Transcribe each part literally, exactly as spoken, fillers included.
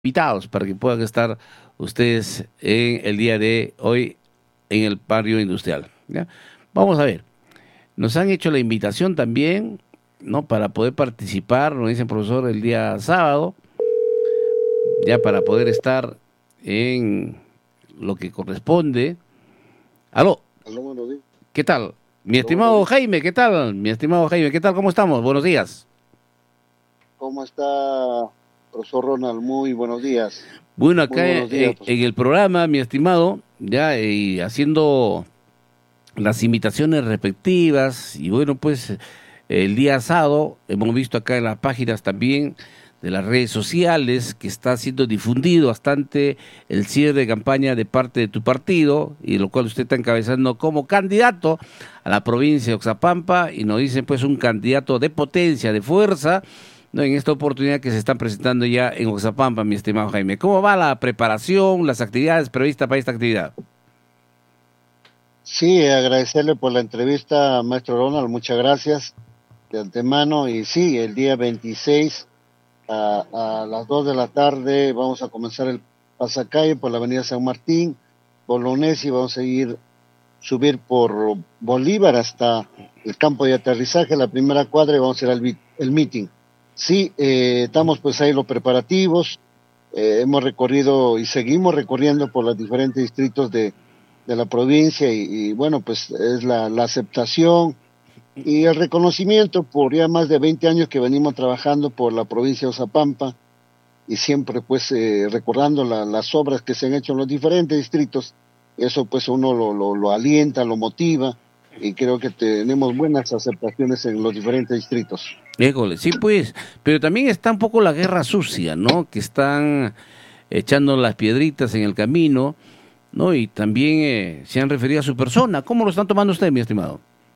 invitados para que puedan estar ustedes en el día de hoy en el barrio industrial, ¿ya? Vamos a ver, nos han hecho la invitación también, ¿no? Para poder participar, nos dice el profesor, el día sábado, ya para poder estar en lo que corresponde. Aló, Aló, buenos días. ¿qué tal? Mi Aló, buenos estimado días. Jaime, ¿qué tal? Mi estimado Jaime, ¿qué tal? ¿Cómo estamos? Buenos días. ¿Cómo está, profesor Ronald? Muy buenos días. Bueno, Muy acá buenos días, en, profesor. en el programa, mi estimado, ya y haciendo las invitaciones respectivas y bueno, pues el día sábado hemos visto acá en las páginas también de las redes sociales que está siendo difundido bastante el cierre de campaña de parte de tu partido y lo cual usted está encabezando como candidato a la provincia de Oxapampa y nos dicen pues un candidato de potencia, de fuerza, ¿no? En esta oportunidad que se están presentando ya en Oxapampa, mi estimado Jaime. ¿Cómo va la preparación, las actividades previstas para esta actividad? Sí, agradecerle por la entrevista, maestro Ronald. Muchas gracias de antemano. Y sí, el día veintiséis a, a las dos de la tarde vamos a comenzar el pasacalle por la avenida San Martín, Bolognesi, y vamos a ir subir por Bolívar hasta el campo de aterrizaje, la primera cuadra, y vamos a ir al el meeting. Sí, eh, estamos pues ahí los preparativos, eh, hemos recorrido y seguimos recorriendo por los diferentes distritos de, de la provincia y, y bueno, pues es la, la aceptación y el reconocimiento por ya más de veinte años que venimos trabajando por la provincia de Oxapampa y siempre pues eh, recordando la, las obras que se han hecho en los diferentes distritos. Eso pues uno lo, lo, lo alienta, lo motiva y creo que tenemos buenas aceptaciones en los diferentes distritos. École, sí, pues, pero también está un poco la guerra sucia, ¿no? Que están echando las piedritas en el camino, ¿no? Y también eh, se han referido a su persona. ¿Cómo lo están tomando usted, mi estimado?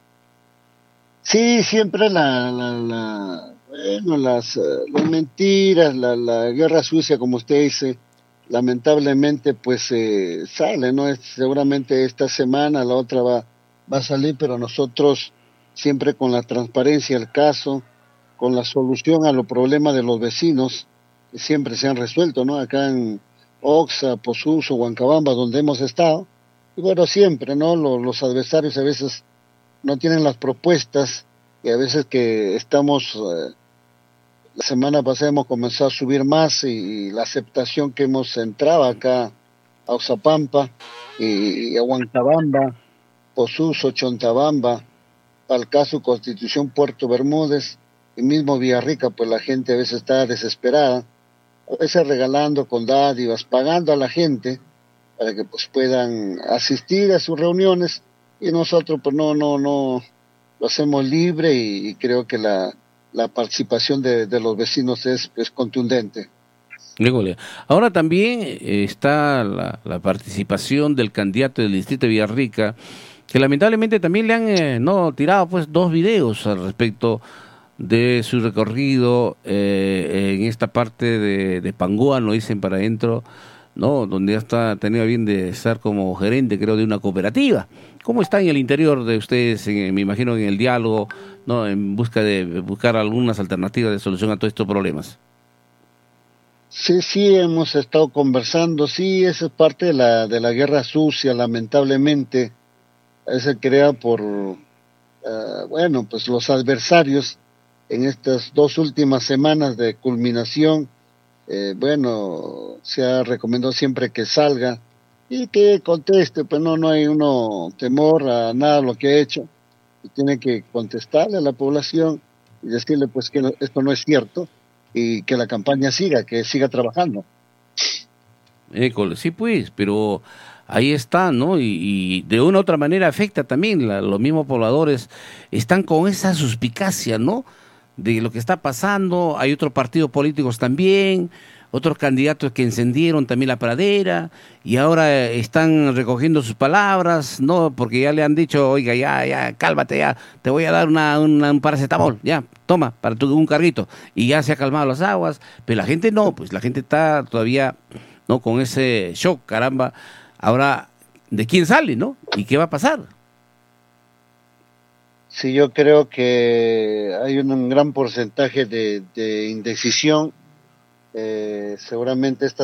Sí, siempre la, la, la bueno, las, uh, las mentiras, la, la guerra sucia, como usted dice, lamentablemente pues eh, sale, ¿no? Es, seguramente esta semana, la otra va, va a salir, pero nosotros siempre con la transparencia del caso, con la solución a los problemas de los vecinos, que siempre se han resuelto, ¿no? Acá en Oxa, Posuso, Huancabamba, donde hemos estado, y bueno, siempre, ¿no? Los, los adversarios a veces no tienen las propuestas y a veces que estamos, eh, la semana pasada hemos comenzado a subir más y, y la aceptación que hemos entrado acá a Oxapampa y, y a Huancabamba, Posuso, Chontabamba, Palcazo, Constitución, Puerto Bermúdez y mismo Villarrica, pues la gente a veces está desesperada, a veces regalando con dádivas, pagando a la gente para que pues puedan asistir a sus reuniones y nosotros pues no, no, no lo hacemos libre y, y creo que la, la participación de, de los vecinos es, es contundente. École. Ahora también eh, está la, la participación del candidato del distrito de Villarrica, que lamentablemente también le han eh, no tirado pues dos videos al respecto de su recorrido eh, en esta parte de, de Pangoa, lo dicen para adentro, ¿no? Donde ya está tenido bien de estar como gerente, creo, de una cooperativa. ¿Cómo está en el interior de ustedes, en, me imagino, en el diálogo, ¿no? En busca de buscar algunas alternativas de solución a todos estos problemas? Sí, sí, hemos estado conversando, sí, esa es parte de la, de la guerra sucia, lamentablemente, es creada por, uh, bueno, pues los adversarios en estas dos últimas semanas de culminación. Eh, bueno, se ha recomendado siempre que salga y que conteste, pues no, no hay uno temor a nada de lo que ha hecho, y tiene que contestarle a la población y decirle pues que no, esto no es cierto y que la campaña siga, que siga trabajando. École, sí, pues, pero ahí está, ¿no? Y, y de una u otra manera afecta también, la- los mismos pobladores están con esa suspicacia, ¿no? De lo que está pasando, hay otros partidos políticos también, otros candidatos que encendieron también la pradera y ahora eh, están recogiendo sus palabras, ¿no? Porque ya le han dicho, oiga, ya, ya, cálmate, ya, te voy a dar una, una- un paracetamol, ya, toma, para tu, un carguito. Y ya se ha calmado las aguas, pero la gente no, pues la gente está todavía, ¿no? Con ese shock, caramba. Ahora, ¿de quién sale, no? ¿Y qué va a pasar? Sí, yo creo que hay un, un gran porcentaje de, de indecisión. eh, seguramente esta